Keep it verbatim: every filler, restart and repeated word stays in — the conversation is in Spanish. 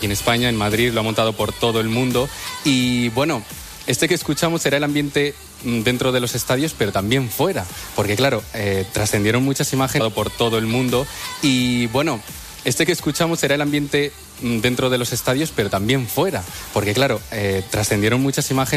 En España, en Madrid, lo ha montado por todo el mundo. Y bueno, este que escuchamos era el ambiente dentro de los estadios, pero también fuera. Porque claro, eh, trascendieron muchas imágenes por todo el mundo. Y bueno, este que escuchamos era el ambiente dentro de los estadios, pero también fuera. Porque claro, eh, trascendieron muchas imágenes.